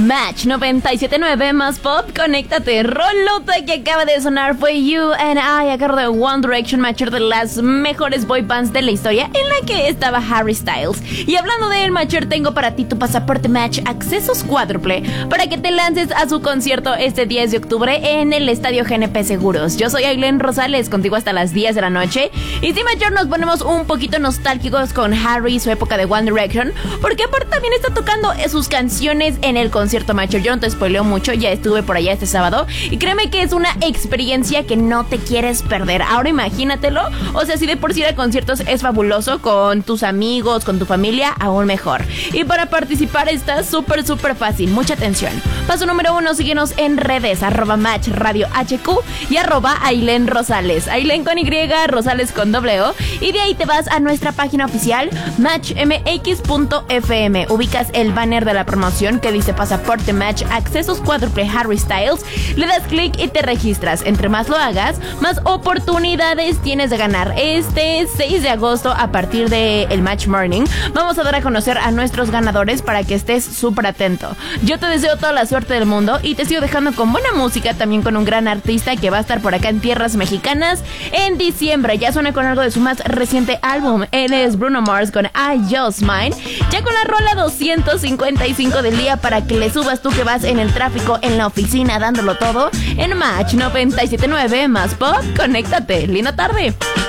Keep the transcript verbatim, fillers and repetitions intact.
Match noventa y siete punto nueve más pop, conéctate. Rolota que acaba de sonar fue You and I a cargo de One Direction, Matcher, de las mejores boy bands de la historia, en la que estaba Harry Styles. Y hablando de él, Matcher, tengo para ti tu pasaporte Match accesos cuádruple para que te lances a su concierto este diez de octubre en el Estadio G N P Seguros. Yo soy Ailén Rosales, contigo hasta las diez de la noche. Y sí, Matcher, nos ponemos un poquito nostálgicos con Harry y su época de One Direction, porque aparte también está tocando sus canciones en el concierto, Matcher. Yo no te spoileo mucho, ya estuve por allá este sábado y créeme que es una experiencia que no te quieres perder. Ahora imagínatelo, o sea, si de por sí ir a conciertos es fabuloso, con tus amigos, con tu familia, aún mejor. Y para participar está súper súper fácil, mucha atención. Paso número uno, síguenos en redes, arroba Match Radio H Q y arroba Ailén Rosales, Ailén con Y, Rosales con doble O, y de ahí te vas a nuestra página oficial match m x punto f m, ubicas el banner de la promoción que dice pasaporte Match accesos cuádruple Harry Styles, le das clic y te registras. Entre más lo hagas, más oportunidades tienes de ganar. Este seis de agosto, a partir de el Match Morning, vamos a dar a conocer a nuestros ganadores para que estés súper atento. Yo te deseo toda la suerte del mundo y te sigo dejando con buena música, también con un gran artista que va a estar por acá en tierras mexicanas en diciembre. Ya suena con algo de su más reciente álbum. Él es Bruno Mars con I Just Mine, ya con la rola doscientos cincuenta y cinco del día para que le subas tú que vas en el tráfico, en la oficina, dándolo todo en Match noventa y siete punto nueve más pop. Conéctate. Linda tarde.